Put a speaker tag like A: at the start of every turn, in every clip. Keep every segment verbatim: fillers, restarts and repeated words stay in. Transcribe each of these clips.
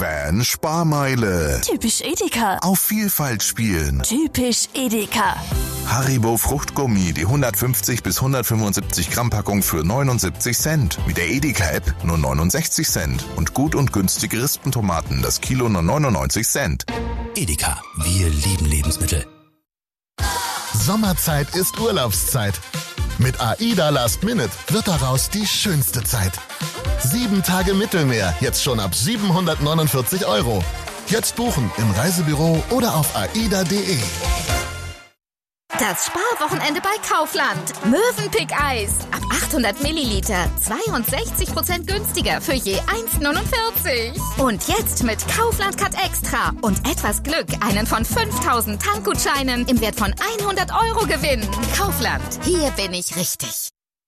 A: Quän Sparmeile.
B: Typisch Edeka.
A: Auf Vielfalt spielen.
B: Typisch Edeka.
A: Haribo Fruchtgummi, die hundertfünfzig bis hundertfünfundsiebzig Gramm Packung für neunundsiebzig Cent. Mit der Edeka-App nur neunundsechzig Cent. Und gut und günstige Rispentomaten, das Kilo nur neunundneunzig Cent.
C: Edeka, wir lieben Lebensmittel.
D: Sommerzeit ist Urlaubszeit. Mit AIDA Last Minute wird daraus die schönste Zeit. Sieben Tage Mittelmeer, jetzt schon ab siebenhundertneunundvierzig Euro. Jetzt buchen im Reisebüro oder auf aida punkt de.
E: Das Sparwochenende bei Kaufland. Mövenpick-Eis. Ab achthundert Milliliter. zweiundsechzig Prozent günstiger für je eins neunundvierzig. Und jetzt mit Kaufland Cut Extra. Und etwas Glück einen von fünftausend Tankgutscheinen im Wert von hundert Euro gewinnen. Kaufland. Hier bin ich richtig.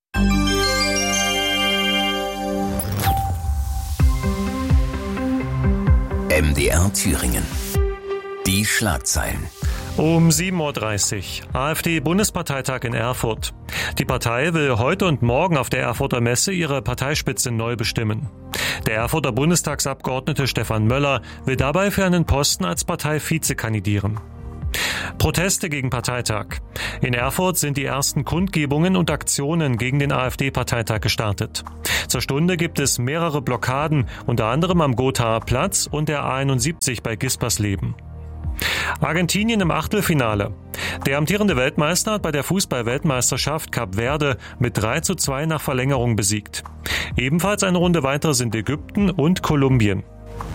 C: M D R Thüringen. Die Schlagzeilen.
F: Um sieben Uhr dreißig. AfD-Bundesparteitag in Erfurt. Die Partei will heute und morgen auf der Erfurter Messe ihre Parteispitze neu bestimmen. Der Erfurter Bundestagsabgeordnete Stefan Möller will dabei für einen Posten als Parteivize kandidieren. Proteste gegen Parteitag. In Erfurt sind die ersten Kundgebungen und Aktionen gegen den AfD-Parteitag gestartet. Zur Stunde gibt es mehrere Blockaden, unter anderem am Gothaer Platz und der A einundsiebzig bei Gispersleben. Argentinien im Achtelfinale. Der amtierende Weltmeister hat bei der Fußball-Weltmeisterschaft Kap Verde mit drei zu zwei nach Verlängerung besiegt. Ebenfalls eine Runde weiter sind Ägypten und Kolumbien.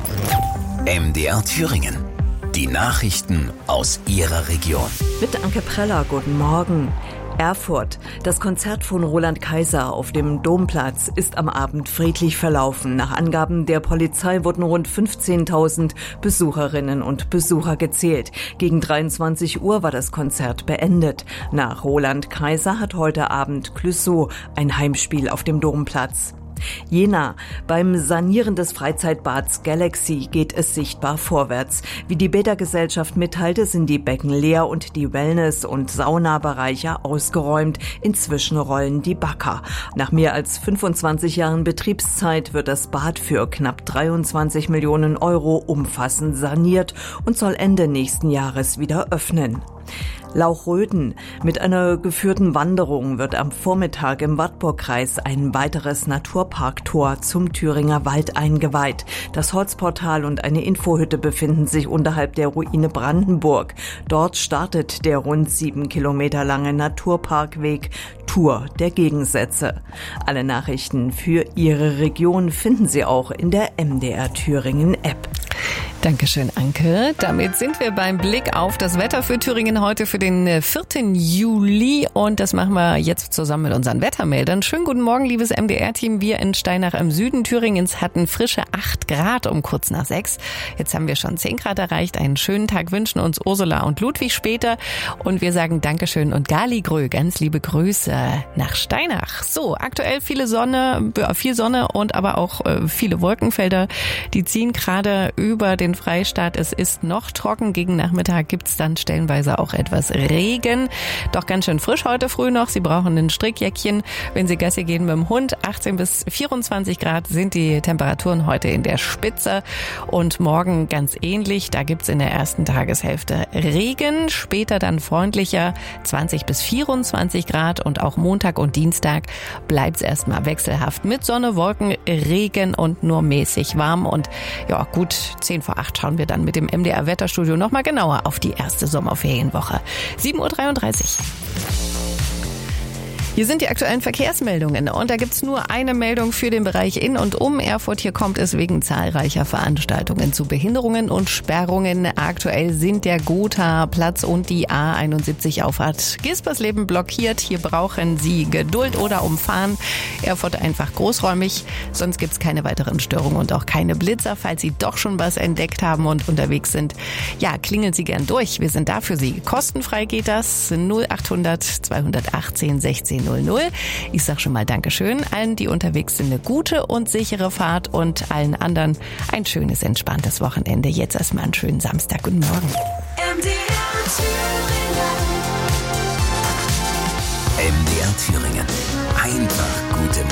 C: M D R Thüringen. Die Nachrichten aus Ihrer Region.
G: Mit Anke Preller, guten Morgen. Erfurt. Das Konzert von Roland Kaiser auf dem Domplatz ist am Abend friedlich verlaufen. Nach Angaben der Polizei wurden rund fünfzehntausend Besucherinnen und Besucher gezählt. Gegen dreiundzwanzig Uhr war das Konzert beendet. Nach Roland Kaiser hat heute Abend Clouseau ein Heimspiel auf dem Domplatz. Jena. Beim Sanieren des Freizeitbads Galaxy geht es sichtbar vorwärts. Wie die Bädergesellschaft mitteilte, sind die Becken leer und die Wellness- und Saunabereiche ausgeräumt. Inzwischen rollen die Bagger. Nach mehr als fünfundzwanzig Jahren Betriebszeit wird das Bad für knapp dreiundzwanzig Millionen Euro umfassend saniert und soll Ende nächsten Jahres wieder öffnen. Lauchröden. Mit einer geführten Wanderung wird am Vormittag im Wartburgkreis ein weiteres Naturparktor zum Thüringer Wald eingeweiht. Das Holzportal und eine Infohütte befinden sich unterhalb der Ruine Brandenburg. Dort startet der rund sieben Kilometer lange Naturparkweg Tour der Gegensätze. Alle Nachrichten für Ihre Region finden Sie auch in der M D R Thüringen App.
H: Dankeschön, Anke. Damit sind wir beim Blick auf das Wetter für Thüringen heute für den vierten Juli. Und das machen wir jetzt zusammen mit unseren Wettermeldern. Schönen guten Morgen, liebes M D R-Team. Wir in Steinach im Süden Thüringens hatten frische acht Grad um kurz nach sechs. Jetzt haben wir schon zehn Grad erreicht. Einen schönen Tag wünschen uns Ursula und Ludwig später. Und wir sagen Dankeschön und Galigrö. Ganz liebe Grüße nach Steinach. So, aktuell viele Sonne, viel Sonne und aber auch viele Wolkenfelder. Die ziehen gerade über den Freistaat. Es ist noch trocken. Gegen Nachmittag gibt es dann stellenweise auch etwas Regen. Doch ganz schön frisch heute früh noch. Sie brauchen ein Strickjäckchen, wenn Sie Gassi gehen mit dem Hund. achtzehn bis vierundzwanzig Grad sind die Temperaturen heute in der Spitze. Und morgen ganz ähnlich. Da gibt es in der ersten Tageshälfte Regen. Später dann freundlicher. zwanzig bis vierundzwanzig Grad. Und auch Montag und Dienstag bleibt es erstmal wechselhaft mit Sonne, Wolken, Regen und nur mäßig warm. Und ja gut, zehn vor acht schauen wir dann mit dem M D R-Wetterstudio nochmal genauer auf die erste Sommerferienwoche. sieben Uhr dreiunddreißig. Hier sind die aktuellen Verkehrsmeldungen und da gibt's nur eine Meldung für den Bereich in und um Erfurt. Hier kommt es wegen zahlreicher Veranstaltungen zu Behinderungen und Sperrungen. Aktuell sind der Gothaer Platz und die A einundsiebzig Auffahrt Gispersleben blockiert. Hier brauchen Sie Geduld oder umfahren. Erfurt einfach großräumig, sonst gibt's keine weiteren Störungen und auch keine Blitzer. Falls Sie doch schon was entdeckt haben und unterwegs sind, ja, klingeln Sie gern durch. Wir sind da für Sie. Kostenfrei geht das. null achthundert zweihundertachtzehn sechzehn null null. Ich sag schon mal Dankeschön allen, die unterwegs sind, eine gute und sichere Fahrt und allen anderen ein schönes, entspanntes Wochenende. Jetzt erstmal einen schönen Samstag. Guten Morgen.
B: M D R Thüringen.
C: M D R Thüringen. Einfach gute